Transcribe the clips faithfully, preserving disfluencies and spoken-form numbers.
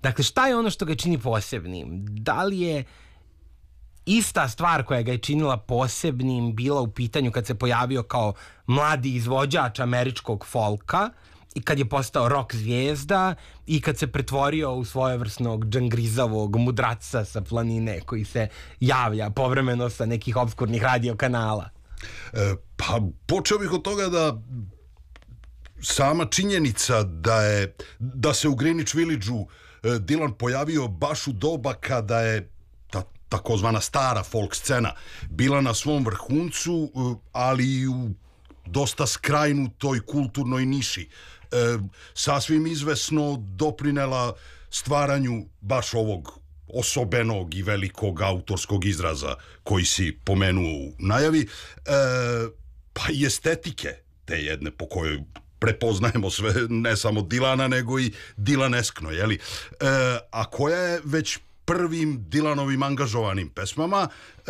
Dakle, šta je ono što ga čini posebnim? Da li je ista stvar koja ga je činila posebnim bila u pitanju kad se pojavio kao mladi izvođač američkog folka i kad je postao rock zvijezda i kad se pretvorio u svojevrsnog džangrizavog mudraca sa planine koji se javlja povremeno sa nekih obskurnih radio kanala? E, pa počeo bih od toga da sama činjenica da je da se u Greenwich Village-u e, Dylan pojavio baš u doba kada je ta takozvana stara folk scena bila na svom vrhuncu, e, ali i u dosta skrajnutoj kulturnoj niši, e, sasvim izvesno doprinela stvaranju baš ovog osobenog i velikog autorskog izraza koji si pomenuo u najavi, e, pa i estetike te jedne po kojoj prepoznajemo sve, ne samo Dylana, nego i Dylaneskno, jeli? E, a koja je već prvim Dylanovim angažovanim pesmama e,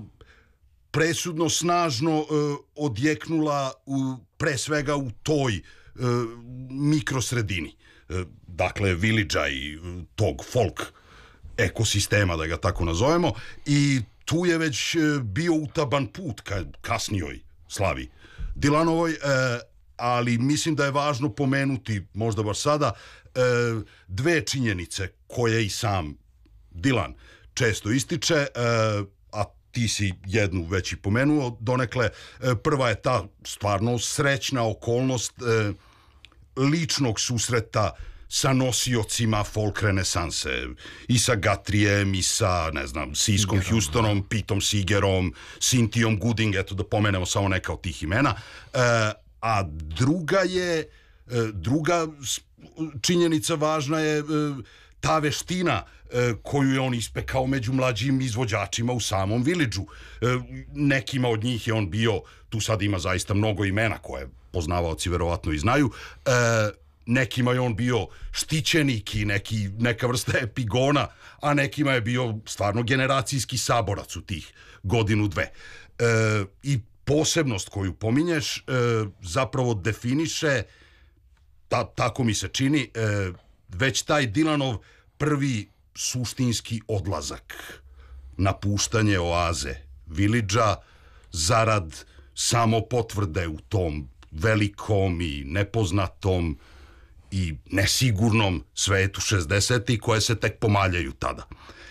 presudno snažno e, odjeknula u, pre svega u toj e, mikrosredini. E, dakle, Village-a i tog folk ekosistema, da ga tako nazovemo, i tu je već bio utaban put ka kasnijoj slavi Dylanovoj, e, ali mislim da je važno pomenuti, možda baš sada, e, dve činjenice koje i sam Dylan često ističe, e, a ti si jednu već i pomenuo donekle. E, prva je ta stvarno srećna okolnost e, ličnog susreta sa nosiocima folk renesanse, i sa Guthriejem, i sa, ne znam, Siskom Houstonom, Pitom Seegerom, Cynthijom Gooding, eto da pomenemo samo neka od tih imena. E, a druga je, e, druga činjenica važna je e, ta veština e, koju je on ispekao među mlađim izvođačima u samom Village-u. E, nekima od njih je on bio, tu sad ima zaista mnogo imena koje poznavaoci verovatno i znaju, e, nekima je on bio štićenik i neki, neka vrsta epigona, a nekima je bio stvarno generacijski saborac u tih godinu dve. E, I posebnost koju pominješ e, zapravo definiše, ta, tako mi se čini, e, već taj Dylanov prvi suštinski odlazak, napuštanje oaze Village-a zarad samo potvrde u tom velikom i nepoznatom i nesigurnom svetu šezdesetih koje se tek pomaljaju tada.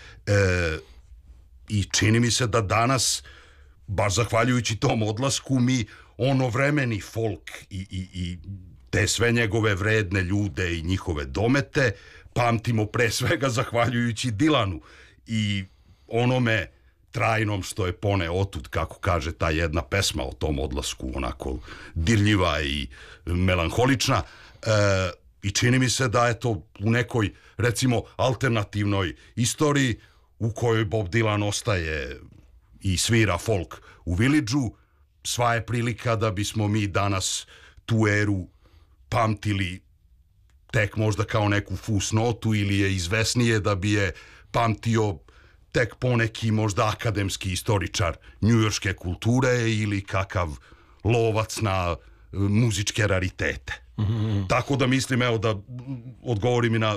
E, I čini mi se da danas, baš zahvaljujući tom odlasku, mi onovremeni folk i, i, i te sve njegove vredne ljude i njihove domete pamtimo pre svega zahvaljujući Dylanu i onome trajnom što je pone otud, kako kaže ta jedna pesma o tom odlasku, onako dirljiva i melanholična. E, I čini mi se da je to u nekoj, recimo, alternativnoj istoriji u kojoj Bob Dylan ostaje i svira folk u Village-u, sva je prilika da bismo mi danas tu eru pamtili tek možda kao neku fusnotu, ili je izvesnije da bi je pamtio tek poneki možda akademski istoričar njujorške kulture ili kakav lovac na muzičke raritete. Mm-hmm. Tako da mislim, evo da odgovorim i na uh,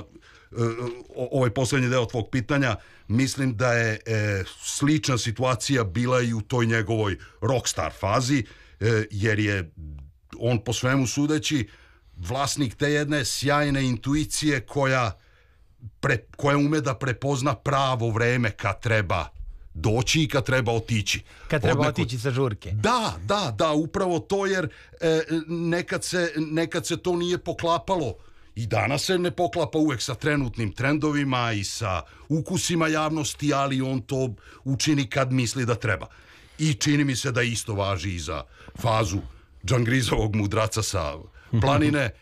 ovaj posljednji deo tvog pitanja, mislim da je e, slična situacija bila i u toj njegovoj rockstar fazi, e, jer je on po svemu sudeći vlasnik te jedne sjajne intuicije koja, pre, koja ume da prepozna pravo vreme kad treba doći i kad treba otići. Kad treba Odneko... otići sa žurke. Da, da, da, upravo to, jer e, nekad, se, nekad se to nije poklapalo. I danas se ne poklapa uvek sa trenutnim trendovima i sa ukusima javnosti, ali on to učini kad misli da treba. I čini mi se da isto važi i za fazu džangrizovog mudraca sa planine, e,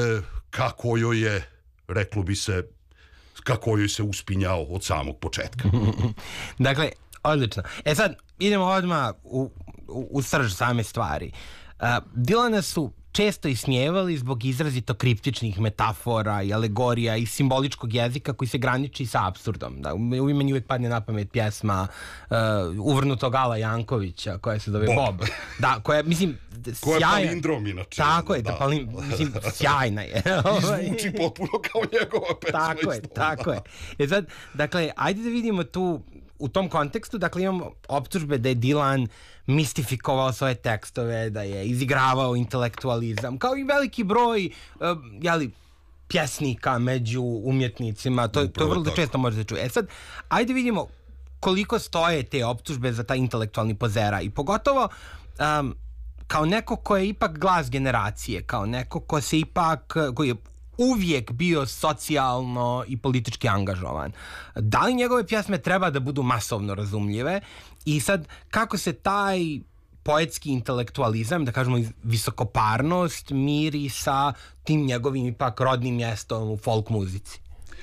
kako joj je, reklo bi se, kako joj se uspinjao od samog početka. Dakle, odlično. E sad, idemo odmah u, u, u srž same stvari. Uh, Dylana su često ismijevali zbog izrazito kriptičnih metafora i alegorija i simboličkog jezika koji se graniči sa apsurdom. Da, u meni uvijek padne na pamet pjesma uh, uvrnutog Ala Jankovića koja se zove Bob. Bob. Da, koja, mislim, koja sjajna. je palindrom inače. Tako je, da. da palin, mislim, sjajna je. I zvuči potpuno kao njegova pesma. Tako je, tako je. E sad, dakle, ajde da vidimo tu, u tom kontekstu, dakle, imamo optužbe da je Dylan mistifikovao svoje tekstove, da je izigravao intelektualizam, kao i veliki broj, uh, jeli, pjesnika među umjetnicima, to, to vrlo često može da čuje. E sad, ajde vidimo koliko stoje te optužbe za taj intelektualni pozera i pogotovo um, kao neko ko je ipak glas generacije, kao neko ko se ipak, koji je uvijek bio socijalno i politički angažovan. Da li njegove pjesme treba da budu masovno razumljive i sad kako se taj poetski intelektualizam, da kažemo visokoparnost, miri sa tim njegovim ipak rodnim mjestom u folk muzici?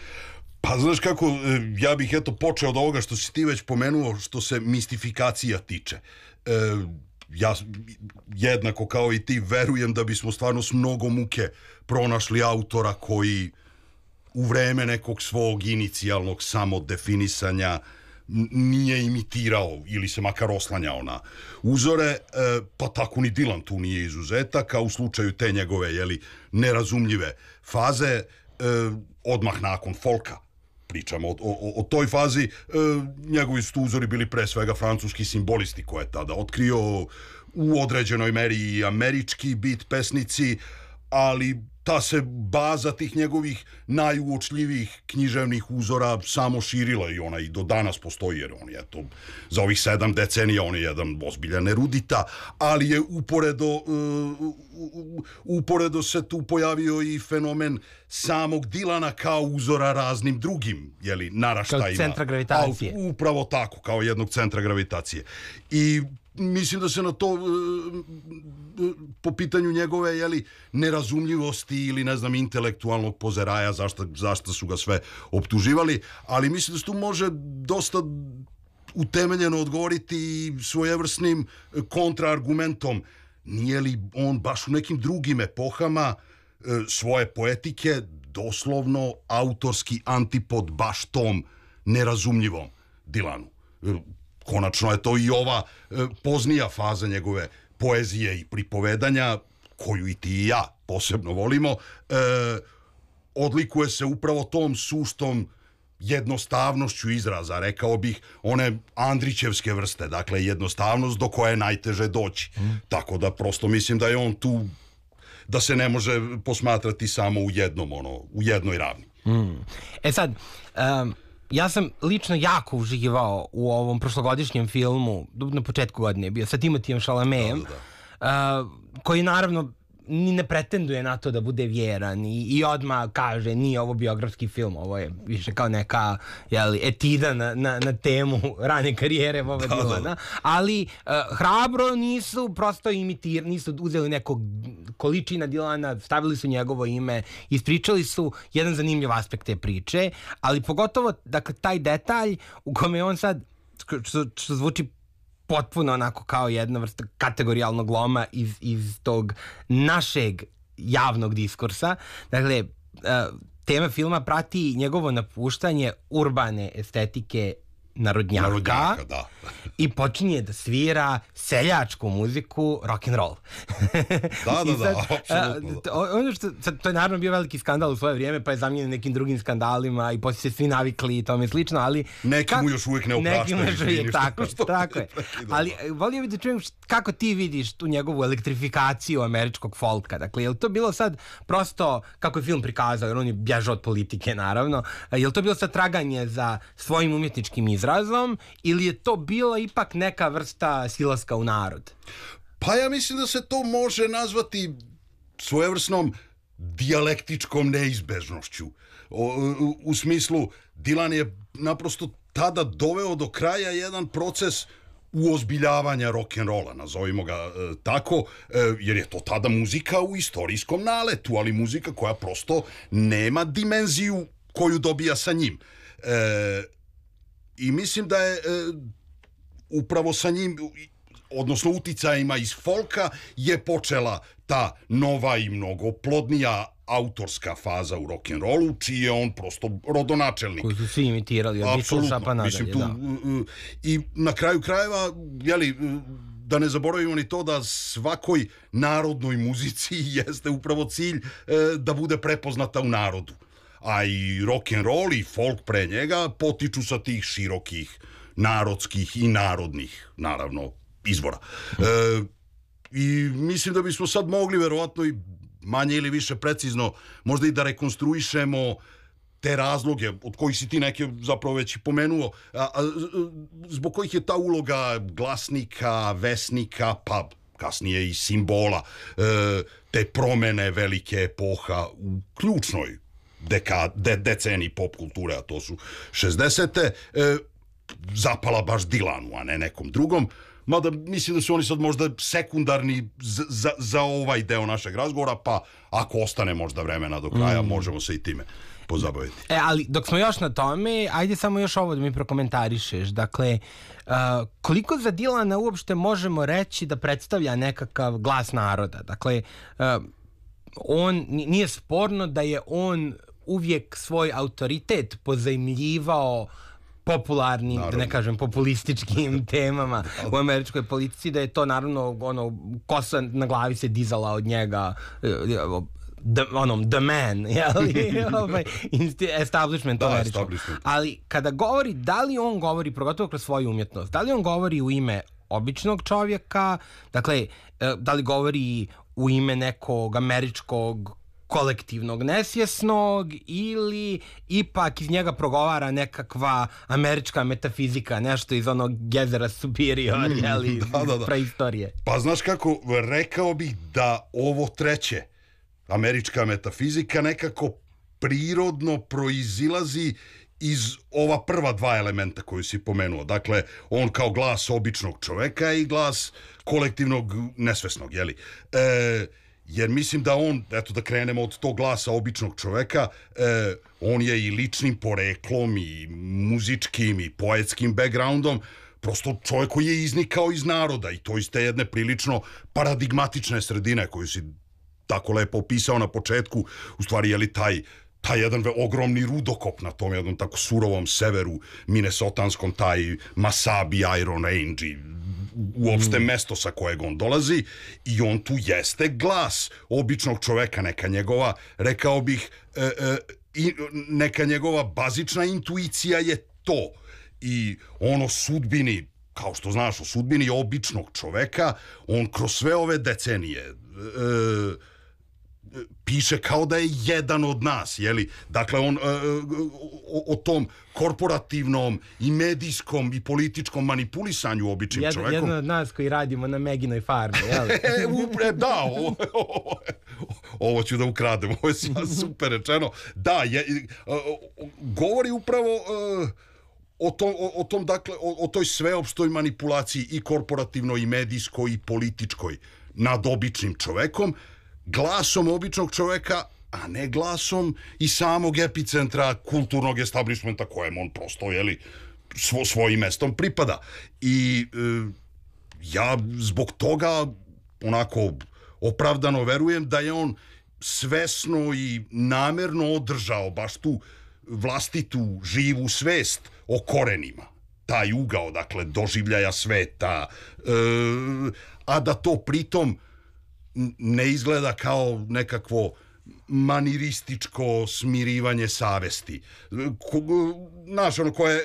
Pa znaš kako, ja bih eto počeo od ovoga što si ti već pomenuo, što se mistifikacija tiče. E, ja jednako kao i ti verujem da bismo stvarno s mnogo muke pronašli autora koji u vreme nekog svog inicijalnog samodefinisanja nije imitirao ili se makar oslanjao na uzore, pa tako ni Dylan tu nije izuzetak, a u slučaju te njegove jeli, nerazumljive faze, odmah nakon folka, pričamo o, o, o toj fazi, njegovi su tu uzori bili pre svega francuski simbolisti koje je tada otkrio, u određenoj meri i američki bit pesnici, ali ta se baza tih njegovih najuočljivijih književnih uzora samo širila i ona i do danas postoji, jer on je to za ovih sedam decenija on je jedan ozbiljan erudita, ali je uporedo uh, uporedo se tu pojavio i fenomen samog Dylana kao uzora raznim drugim, jeli, naraštajima. Kao centra gravitacije. A, upravo tako, kao jednog centra gravitacije. I mislim da se na to po pitanju njegove jeli, nerazumljivosti ili ne znam intelektualnog pozeraja zašto, zašto su ga sve optuživali, ali mislim da se tu može dosta utemeljeno odgovoriti svojevrsnim kontraargumentom. Nije li on baš u nekim drugim epohama svoje poetike doslovno autorski antipod baš tom nerazumljivom Dylanu? Konačno je to i ova e, poznija faza njegove poezije i pripovedanja, koju i ti i ja posebno volimo, e, odlikuje se upravo tom suštom jednostavnošću izraza, rekao bih, one Andrićevske vrste, dakle jednostavnost do koje je najteže doći. Mm. Tako da prosto mislim da je on tu, da se ne može posmatrati samo u jednom, ono, u jednoj ravni. Mm. E sad, um... ja sam lično jako uživao u ovom prošlogodišnjem filmu, na početku godine je bio, sa Timothyjem Chalametom, da, da. Uh, koji naravno ni ne pretenduje na to da bude vjeran i, i odmah kaže nije ovo biografski film, ovo je više kao neka jeli, etida na, na, na temu rane karijere Boba Dylana, ali uh, hrabro nisu prosto imitirali, nisu uzeli nekog količina Dylana, stavili su njegovo ime, ispričali su jedan zanimljiv aspekt te priče, ali pogotovo dakle, taj detalj u kome on sad, što, što zvuči potpuno onako kao jedna vrsta kategorijalnog loma iz, iz tog našeg javnog diskursa. Dakle, tema filma prati njegovo napuštanje urbane estetike narodnjaka, narodnjaka da. I počinje da svira seljačku muziku rock and roll. Da, da, da, apsolutno. Da. Ono što, sad, to je naravno bio veliki skandal u svoje vrijeme, pa je zamijenjen nekim drugim skandalima i poslije se svi navikli i tome slično, ali... Neki mu još uvijek ne opraštaju. Neki mu još uvijek, tako, tako je. Ali volio bih da čujem kako ti vidiš tu njegovu elektrifikaciju američkog folka. Dakle, je li to bilo sad prosto, kako je film prikazao, jer on je bježao od politike, naravno, je li to bilo sad traganje za svojim umjetničkim izrazom ili je to bila ipak neka vrsta silaska u narod? Pa ja mislim da se to može nazvati svojevrsnom dijalektičkom neizbežnošću. O, u, u smislu, Dylan je naprosto tada doveo do kraja jedan proces uozbiljavanja rock'n'rolla, nazovimo ga e, tako, e, jer je to tada muzika u istorijskom naletu, ali muzika koja prosto nema dimenziju koju dobija sa njim. E, I mislim da je e, upravo sa njim odnosno uticajima iz folka je počela ta nova i mnogo plodnija autorska faza u rock'n'rollu, čiji je on prosto rodonačelnik. Koji su svi imitirali, od Beatlesa pa nadalje. Mislim, tu, da. I na kraju krajeva, jeli, da ne zaboravimo ni to da svakoj narodnoj muzici jeste upravo cilj da bude prepoznata u narodu. A i rock'n'roll i folk pre njega potiču sa tih širokih narodskih i narodnih, naravno, izvora. E, I mislim da bismo sad mogli, verovatno, i manje ili više precizno, možda i da rekonstruišemo te razloge, od kojih si ti neke zapravo već i pomenuo, a, a, zbog kojih je ta uloga glasnika, vesnika, pa kasnije i simbola, e, te promene velike epoha u ključnoj deka, de, deceniji pop kulture, a to su šezdesete, e, zapala baš Dylanu, a ne nekom drugom. Mada mislim da su oni sad možda sekundarni za, za, za ovaj deo našeg razgovora, pa ako ostane možda vremena do kraja, mm. možemo se i time pozabaviti. E, ali dok smo još na tome, ajde samo još ovo da mi prokomentarišeš. Dakle, uh, koliko za Dylana uopšte možemo reći da predstavlja nekakav glas naroda? Dakle, uh, on, nije sporno da je on uvijek svoj autoritet pozajmljivao popularnim, naravno, da ne kažem populističkim temama u američkoj politici, da je to naravno ono, kosa na glavi se dizala od njega, the, onom, the man, jeli, ovaj, establishment da, američkog. Establishment. Ali kada govori, da li on govori, pogotovo kroz svoju umjetnost, da li on govori u ime običnog čovjeka, dakle, da li govori u ime nekog američkog kolektivnog nesvjesnog ili ipak iz njega progovara nekakva američka metafizika, nešto iz onog jezera Superior, mm, jeli, da, da, da. Preistorije. Pa znaš kako, rekao bih da ovo treće, američka metafizika, nekako prirodno proizilazi iz ova prva dva elementa koju si pomenuo. Dakle, on kao glas običnog čoveka i glas kolektivnog nesvesnog, jeli? E, jer mislim da on, eto da krenemo od tog glasa običnog čoveka, e, on je i ličnim poreklom i muzičkim i poetskim backgroundom prosto čovjek koji je iznikao iz naroda i to iz te jedne prilično paradigmatične sredine koju si tako lepo opisao na početku, u stvari je li taj taj jedan ogromni rudokop na tom jednom tako surovom severu minnesotanskom, taj Masabi Iron Range i uopšte mm. mesto sa kojeg on dolazi i on tu jeste glas običnog čoveka, neka njegova, rekao bih, e, e, i, neka njegova bazična intuicija je to i ono sudbini, kao što znaš, o sudbini običnog čoveka, on kroz sve ove decenije e, piše kao da je jedan od nas, jeli? Dakle, on e, o, o tom korporativnom i medijskom i političkom manipulisanju običnim Jed, čovekom. Jedan od nas koji radimo na Meginoj farmi, jeli? e, upre, da, ovo, ovo, ovo ću da ukradem, ovo je super rečeno. Da, je, govori upravo o tom, o, o tom, dakle, o, o toj sveopštoj manipulaciji i korporativnoj i medijskoj i političkoj nad običnim čovekom, glasom običnog čoveka, a ne glasom i samog epicentra kulturnog establishmenta kojem on prosto, jeli, svo, svojim mestom pripada. I e, ja zbog toga onako opravdano verujem da je on svesno i namerno održao baš tu vlastitu živu svest o korenima. Taj ugao, dakle, doživljaja sveta, e, a da to pritom ne izgleda kao nekakvo manirističko smirivanje savesti. Znaš, ono koje,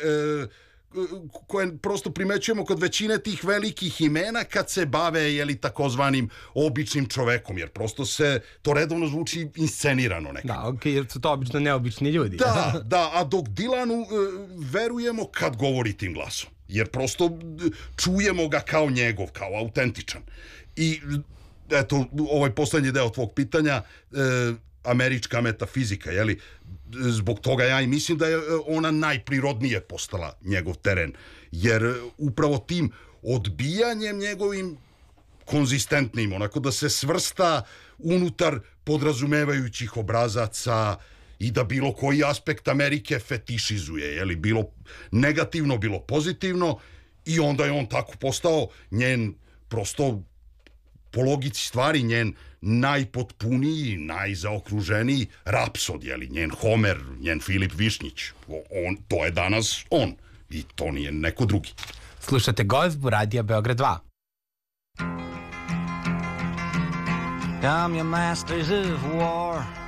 koje prosto primećujemo kod većine tih velikih imena kad se bave, jeli, takozvanim običnim čovekom, jer prosto se to redovno zvuči inscenirano nekako. Da, okej, okay, jer su to obično neobični ljudi. Da, da, a dok Dylanu verujemo kad govori tim glasom, jer prosto čujemo ga kao njegov, kao autentičan. I eto, ovaj poslednji deo tvog pitanja, e, američka metafizika, jeli, zbog toga ja i mislim da je ona najprirodnije postala njegov teren, jer upravo tim odbijanjem njegovim konzistentnim, onako da se svrsta unutar podrazumevajućih obrazaca i da bilo koji aspekt Amerike fetišizuje, jeli, bilo negativno, bilo pozitivno, i onda je on tako postao njen prosto po logici stvari njen najpotpuniji, najzaokruženiji rapsod, jeli, njen Homer, njen Filip Višnjić. On, to je danas on i to nije neko drugi. Slušate Gozbu, Radija Beograd dva. Come, you masters of war,